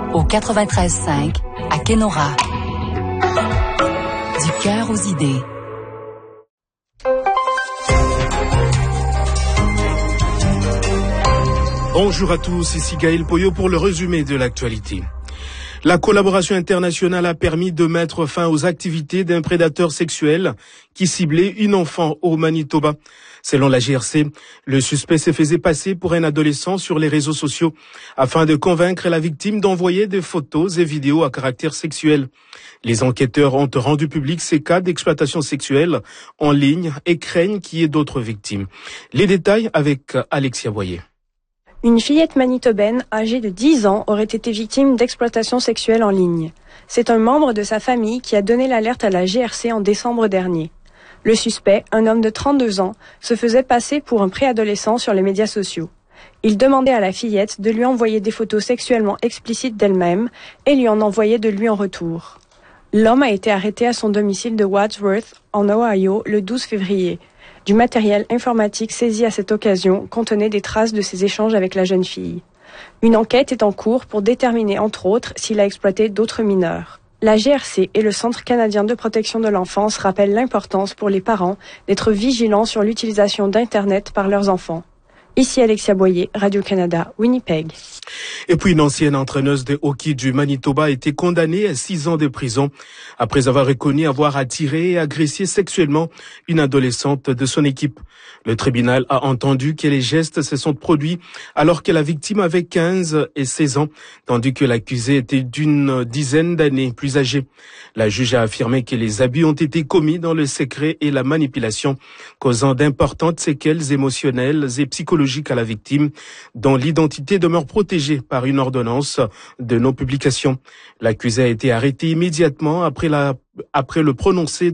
au 93.5 à Kenora. Du cœur aux idées. Bonjour à tous, ici Gaël Poyot pour le résumé de l'actualité. La collaboration internationale a permis de mettre fin aux activités d'un prédateur sexuel qui ciblait une enfant au Manitoba. Selon la GRC, le suspect se faisait passer pour un adolescent sur les réseaux sociaux afin de convaincre la victime d'envoyer des photos et vidéos à caractère sexuel. Les enquêteurs ont rendu public ces cas d'exploitation sexuelle en ligne et craignent qu'il y ait d'autres victimes. Les détails avec Alexia Boyer. Une fillette manitobaine âgée de 10 ans aurait été victime d'exploitation sexuelle en ligne. C'est un membre de sa famille qui a donné l'alerte à la GRC en décembre dernier. Le suspect, un homme de 32 ans, se faisait passer pour un préadolescent sur les médias sociaux. Il demandait à la fillette de lui envoyer des photos sexuellement explicites d'elle-même et lui en envoyait de lui en retour. L'homme a été arrêté à son domicile de Wadsworth, en Ohio, le 12 février. Du matériel informatique saisi à cette occasion contenait des traces de ses échanges avec la jeune fille. Une enquête est en cours pour déterminer, entre autres, s'il a exploité d'autres mineurs. La GRC et le Centre canadien de protection de l'enfance rappellent l'importance pour les parents d'être vigilants sur l'utilisation d'Internet par leurs enfants. Ici Alexia Boyer, Radio-Canada, Winnipeg. Et puis une ancienne entraîneuse de hockey du Manitoba a été condamnée à 6 ans de prison après avoir reconnu avoir attiré et agressé sexuellement une adolescente de son équipe. Le tribunal a entendu que les gestes se sont produits alors que la victime avait 15 et 16 ans, tandis que l'accusé était d'une dizaine d'années plus âgé. La juge a affirmé que les abus ont été commis dans le secret et la manipulation, causant d'importantes séquelles émotionnelles et psychologiques à la victime, dont l'identité demeure protégée par une ordonnance de non-publication. L'accusé a été arrêté immédiatement après le prononcé